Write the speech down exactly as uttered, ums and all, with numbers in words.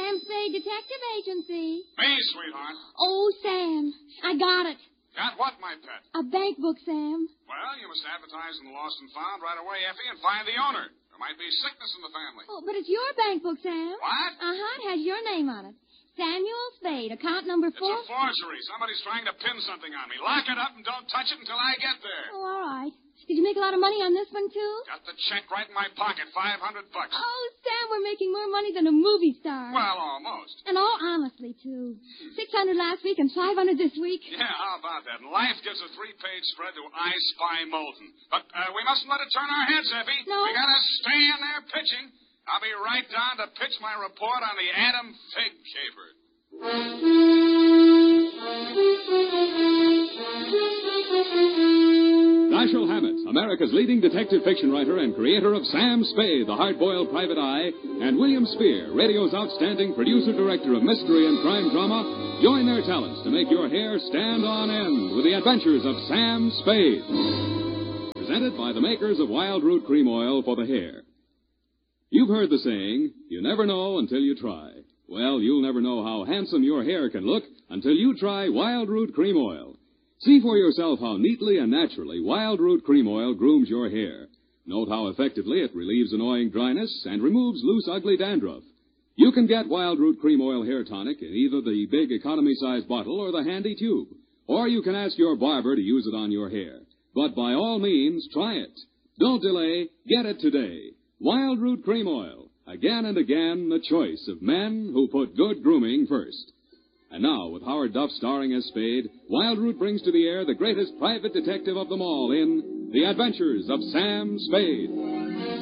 Sam Spade Detective Agency. Me, sweetheart. Oh, Sam, I got it. Got what, my pet? A bank book, Sam. Well, you must advertise in the Lost and Found right away, Effie, and find the owner. There might be sickness in the family. Oh, but it's your bank book, Sam. What? Uh-huh, it has your name on it. Samuel Spade, account number It's four. a forgery. Somebody's trying to pin something on me. Lock it up and don't touch it until I get there. Oh, all right. Did you make a lot of money on this one, too? Got the check right in my pocket, five hundred bucks. Oh, Sam, we're making more money than a movie star. Well, almost. And all honestly, too. six hundred last week and five hundred this week. Yeah, how about that? And Life gives a three-page spread to I Spy Moulton. But uh, we mustn't let it turn our heads, Effie. No. We gotta stay in there pitching. I'll be right down to pitch my report on the Adam Fig Caper. Dashiell Hammett, America's leading detective fiction writer and creator of Sam Spade, the hard-boiled private eye, and William Spear, radio's outstanding producer-director of mystery and crime drama, join their talents to make your hair stand on end with the adventures of Sam Spade. Presented by the makers of Wild Root Cream Oil for the hair. You've heard the saying, you never know until you try. Well, you'll never know how handsome your hair can look until you try Wild Root Cream Oil. See for yourself how neatly and naturally Wild Root Cream Oil grooms your hair. Note how effectively it relieves annoying dryness and removes loose, ugly dandruff. You can get Wild Root Cream Oil Hair Tonic in either the big economy-size bottle or the handy tube. Or you can ask your barber to use it on your hair. But by all means, try it. Don't delay. Get it today. Wild Root Cream Oil. Again and again, the choice of men who put good grooming first. And now, with Howard Duff starring as Spade, Wild Root brings to the air the greatest private detective of them all in The Adventures of Sam Spade.